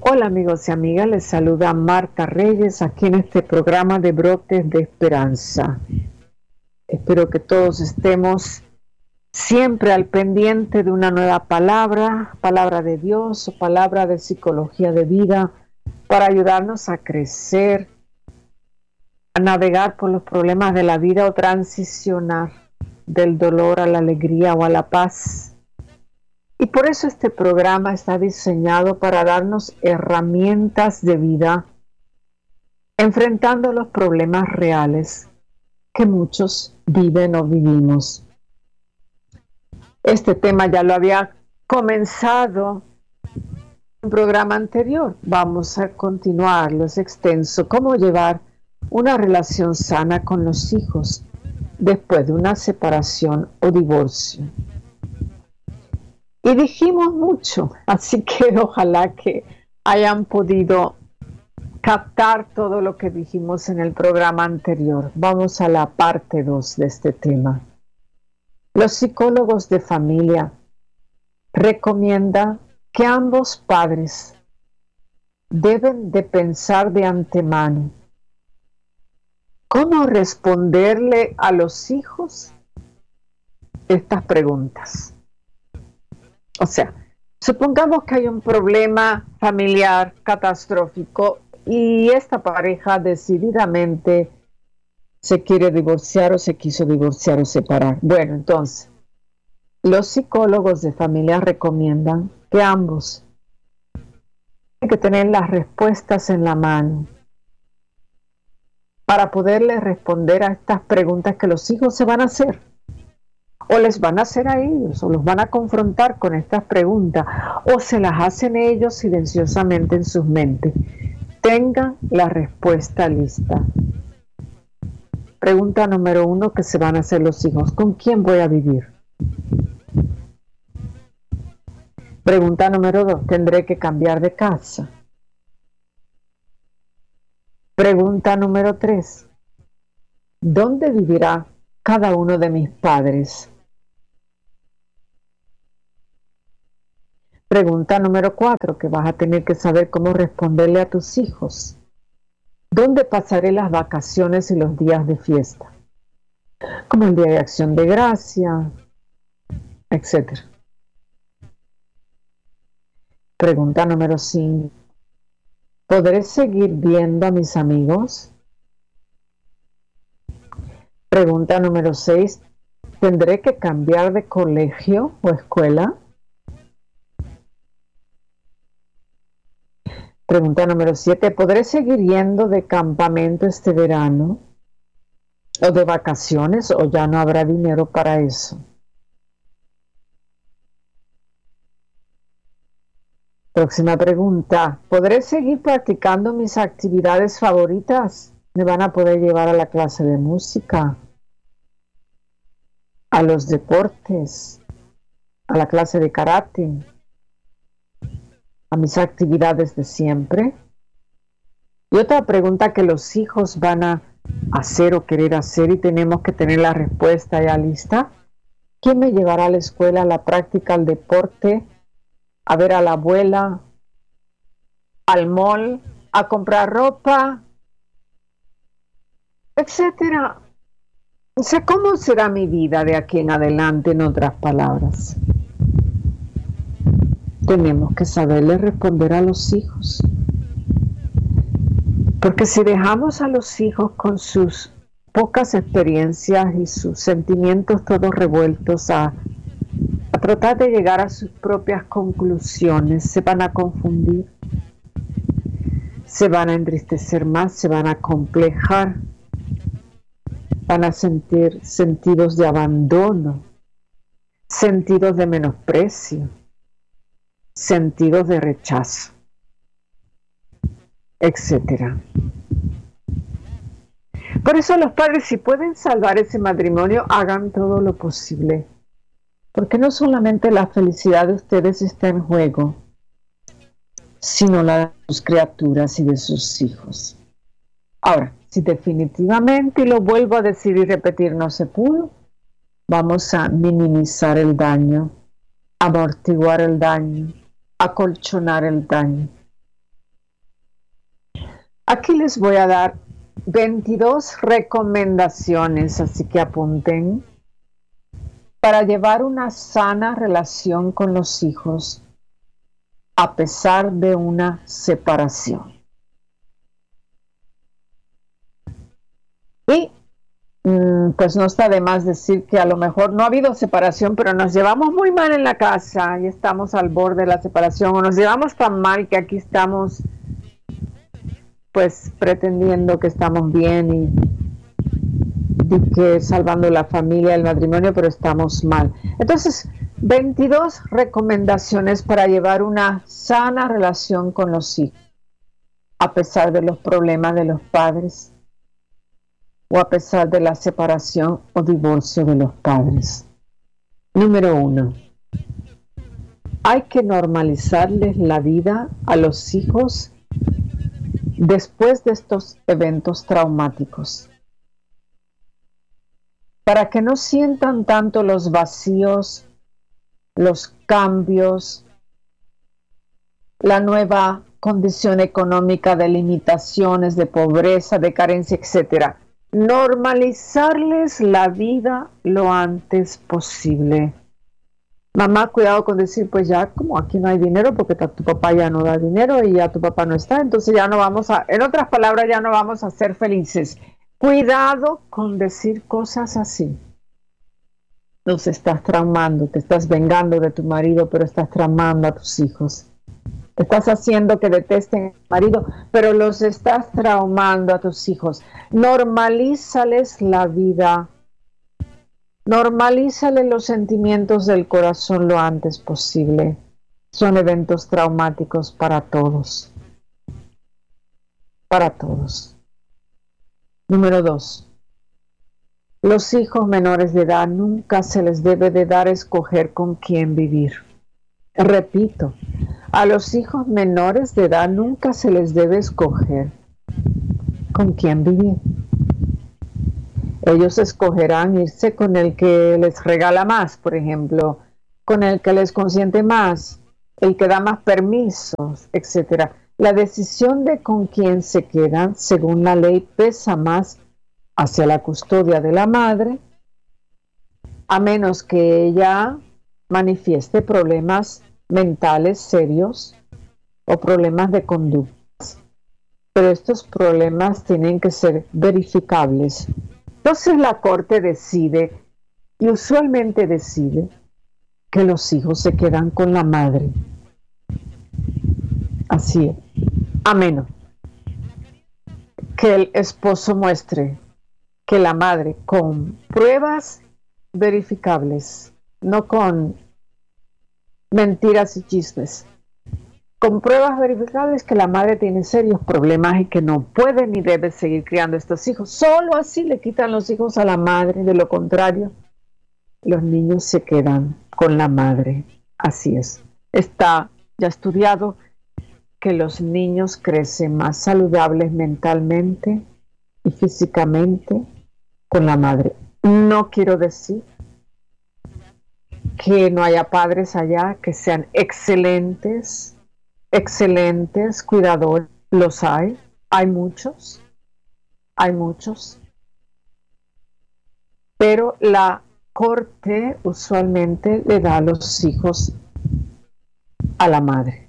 Hola amigos y amigas, les saluda Marta Reyes aquí en este programa de Brotes de Esperanza. Espero que todos estemos siempre al pendiente de una nueva palabra, palabra de Dios o palabra de psicología de vida para ayudarnos a crecer, a navegar por los problemas de la vida o transicionar del dolor a la alegría o a la paz. Y por eso este programa está diseñado para darnos herramientas de vida, enfrentando los problemas reales que muchos viven o vivimos. Este tema ya lo había comenzado en un programa anterior. Vamos a continuarlo, es extenso. ¿Cómo llevar una relación sana con los hijos después de una separación o divorcio? Y dijimos mucho, así que ojalá que hayan podido captar todo lo que dijimos en el programa anterior. Vamos a la parte 2 de este tema. Los psicólogos de familia recomiendan que ambos padres deben de pensar de antemano cómo responderle a los hijos estas preguntas. O sea, supongamos que hay un problema familiar catastrófico y esta pareja decididamente se quiere divorciar o se quiso divorciar o separar. Bueno, entonces, los psicólogos de familia recomiendan que ambos tienen que tener las respuestas en la mano para poderles responder a estas preguntas que los hijos se van a hacer. O les van a hacer a ellos, o los van a confrontar con estas preguntas, o se las hacen ellos silenciosamente en sus mentes. Tengan la respuesta lista. Pregunta número 1 que se van a hacer los hijos: ¿con quién voy a vivir? Pregunta número 2: ¿tendré que cambiar de casa? Pregunta número 3: ¿dónde vivirá cada uno de mis padres? Pregunta número 4, que vas a tener que saber cómo responderle a tus hijos. ¿Dónde pasaré las vacaciones y los días de fiesta? Como el Día de Acción de Gracia, etc. Pregunta número 5. ¿Podré seguir viendo a mis amigos? Pregunta número 6. ¿Tendré que cambiar de colegio o escuela? Pregunta número 7. ¿Podré seguir yendo de campamento este verano? ¿O de vacaciones? ¿O ya no habrá dinero para eso? Próxima pregunta. ¿Podré seguir practicando mis actividades favoritas? ¿Me van a poder llevar a la clase de música? ¿A los deportes? ¿A la clase de karate? ¿A mis actividades de siempre? Y otra pregunta que los hijos van a hacer o querer hacer y tenemos que tener la respuesta ya lista. ¿Quién me llevará a la escuela, a la práctica, al deporte, a ver a la abuela, al mall, a comprar ropa, etcétera? O sea, ¿cómo será mi vida de aquí en adelante, en otras palabras? Tenemos que saberle responder a los hijos. Porque si dejamos a los hijos con sus pocas experiencias y sus sentimientos todos revueltos a tratar de llegar a sus propias conclusiones, se van a confundir, se van a entristecer más, se van a acomplejar, van a sentir sentidos de abandono, sentidos de menosprecio, sentidos de rechazo, etcétera. Por eso los padres, si pueden salvar ese matrimonio, hagan todo lo posible. Porque no solamente la felicidad de ustedes está en juego, sino la de sus criaturas y de sus hijos. Ahora, si definitivamente, y lo vuelvo a decir y repetir, no se pudo, vamos a minimizar el daño, amortiguar el daño, acolchonar el daño. Aquí les voy a dar 22 recomendaciones, así que apunten, para llevar una sana relación con los hijos a pesar de una separación. Y pues no está de más decir que a lo mejor no ha habido separación, pero nos llevamos muy mal en la casa y estamos al borde de la separación, o nos llevamos tan mal que aquí estamos pues pretendiendo que estamos bien y que salvando la familia, el matrimonio, pero estamos mal. Entonces, 22 recomendaciones para llevar una sana relación con los hijos, a pesar de los problemas de los padres o a pesar de la separación o divorcio de los padres. Número 1. Hay que normalizarles la vida a los hijos después de estos eventos traumáticos, para que no sientan tanto los vacíos, los cambios, la nueva condición económica de limitaciones, de pobreza, de carencia, etc. Normalizarles la vida lo antes posible. Mamá, cuidado con decir, pues ya como aquí no hay dinero porque tu papá ya no da dinero y ya tu papá no está, entonces ya no vamos a, en otras palabras, ya no vamos a ser felices. Cuidado con decir cosas así. Los estás traumando, te estás vengando de tu marido, pero estás traumando a tus hijos. Estás haciendo que detesten a tu marido, pero los estás traumando a tus hijos. Normalízales la vida. Normalízales los sentimientos del corazón lo antes posible. Son eventos traumáticos para todos. Para todos. Número 2. Los hijos menores de edad nunca se les debe de dar a escoger con quién vivir. Repito, a los hijos menores de edad nunca se les debe escoger con quién vivir. Ellos escogerán irse con el que les regala más, por ejemplo, con el que les consiente más, el que da más permisos, etc. La decisión de con quién se quedan, según la ley, pesa más hacia la custodia de la madre, a menos que ella manifieste problemas mentales serios o problemas de conductas. Pero estos problemas tienen que ser verificables. Entonces la corte decide, y usualmente decide, que los hijos se quedan con la madre. Así es. A menos que el esposo muestre que la madre, con pruebas verificables, no con mentiras y chismes, con pruebas verificables que la madre tiene serios problemas y que no puede ni debe seguir criando a estos hijos. Solo así le quitan los hijos a la madre, de lo contrario, los niños se quedan con la madre. Así es. Está ya estudiado que los niños crecen más saludables mentalmente y físicamente con la madre. No quiero decir que no haya padres allá que sean excelentes cuidadores. Los hay muchos, pero la corte usualmente le da a los hijos a la madre.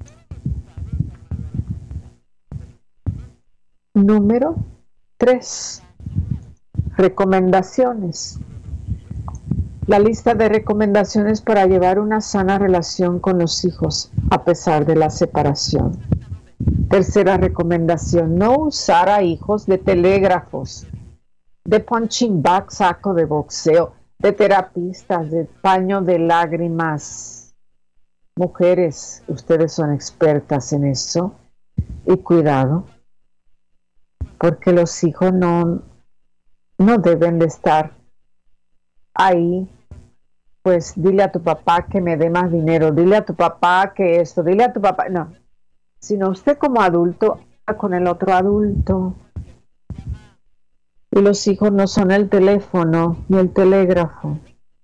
Número 3. Recomendaciones. La lista de recomendaciones para llevar una sana relación con los hijos a pesar de la separación. Tercera recomendación: no usar a hijos de telégrafos, de punching bag, saco de boxeo, de terapistas, de paño de lágrimas. Mujeres, ustedes son expertas en eso, y cuidado, porque los hijos no deben de estar ahí. Pues dile a tu papá que me dé más dinero, dile a tu papá que esto, dile a tu papá, no, sino usted como adulto con el otro adulto. Y los hijos no son el teléfono ni el telégrafo.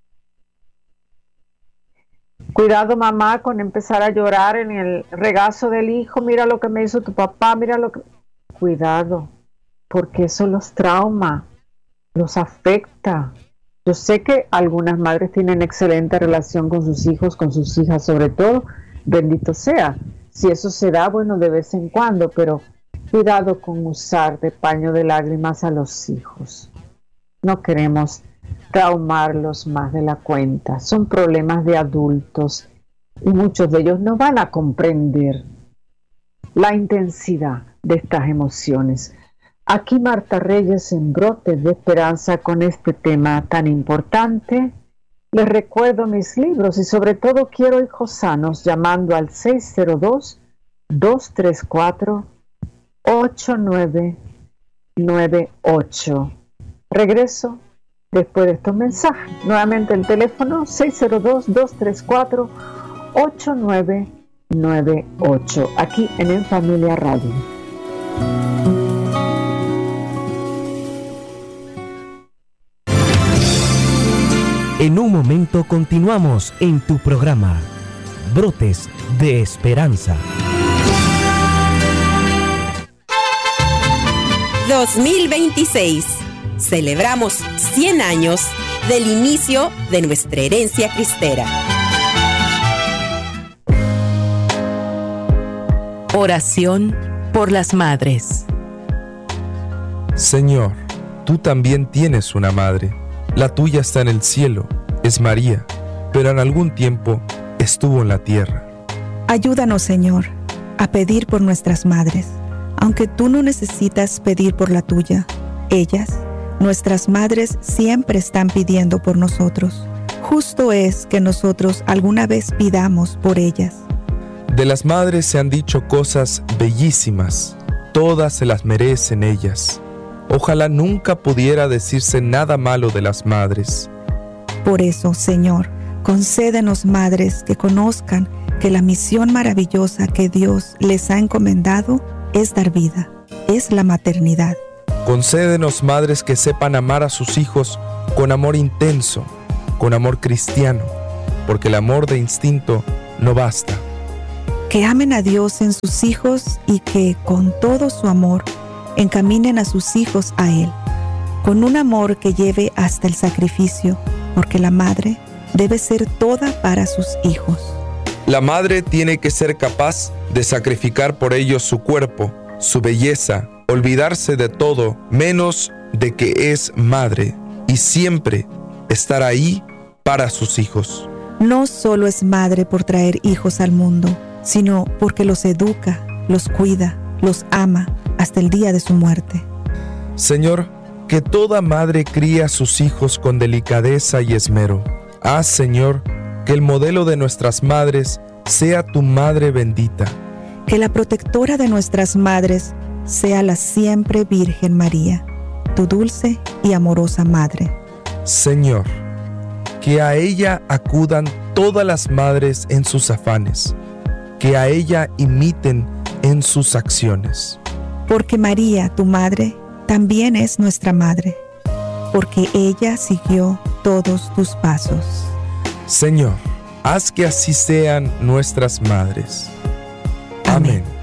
Cuidado, mamá, con empezar a llorar en el regazo del hijo. Mira lo que me hizo tu papá, mira lo que... cuidado, porque eso los trauma, los afecta. Yo sé que algunas madres tienen excelente relación con sus hijos, con sus hijas sobre todo, bendito sea. Si eso se da, bueno, de vez en cuando, pero cuidado con usar de paño de lágrimas a los hijos. No queremos traumarlos más de la cuenta. Son problemas de adultos y muchos de ellos no van a comprender la intensidad de estas emociones. Aquí Marta Reyes en Brotes de Esperanza con este tema tan importante. Les recuerdo mis libros y sobre todo quiero hijos sanos llamando al 602-234-8998. Regreso después de estos mensajes. Nuevamente el teléfono 602-234-8998. Aquí en Familia Radio. En un momento continuamos en tu programa, Brotes de Esperanza. 2026. Celebramos 100 años del inicio de nuestra herencia cristera. Oración por las madres. Señor, tú también tienes una madre. La tuya está en el cielo, es María, pero en algún tiempo estuvo en la tierra. Ayúdanos, Señor, a pedir por nuestras madres, aunque tú no necesitas pedir por la tuya. Ellas, nuestras madres, siempre están pidiendo por nosotros. Justo es que nosotros alguna vez pidamos por ellas. De las madres se han dicho cosas bellísimas, todas se las merecen ellas. Ojalá nunca pudiera decirse nada malo de las madres. Por eso, Señor, concédenos madres que conozcan que la misión maravillosa que Dios les ha encomendado es dar vida, es la maternidad. Concédenos madres que sepan amar a sus hijos con amor intenso, con amor cristiano, porque el amor de instinto no basta. Que amen a Dios en sus hijos y que, con todo su amor, encaminen a sus hijos a Él, con un amor que lleve hasta el sacrificio, porque la madre debe ser toda para sus hijos. La madre tiene que ser capaz de sacrificar por ellos su cuerpo, su belleza, olvidarse de todo menos de que es madre y siempre estar ahí para sus hijos. No solo es madre por traer hijos al mundo, sino porque los educa, los cuida, los ama hasta el día de su muerte. Señor, que toda madre críe a sus hijos con delicadeza y esmero. Haz, Señor, que el modelo de nuestras madres sea tu Madre bendita. Que la protectora de nuestras madres sea la siempre Virgen María, tu dulce y amorosa Madre. Señor, que a ella acudan todas las madres en sus afanes, que a ella imiten en sus acciones. Porque María, tu Madre, también es nuestra Madre, porque ella siguió todos tus pasos. Señor, haz que así sean nuestras madres. Amén.